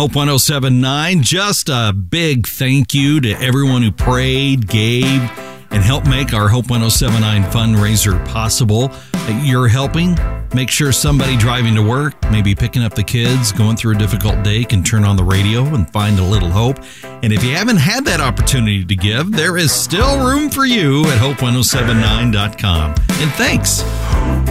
Hope 107.9. Just a big thank you to everyone who prayed, gave, and helped make our Hope 107.9 fundraiser possible. You're helping. Make sure somebody driving to work, maybe picking up the kids, going through a difficult day, can turn on the radio and find a little hope. And if you haven't had that opportunity to give, there is still room for you at hope1079.com. And thanks.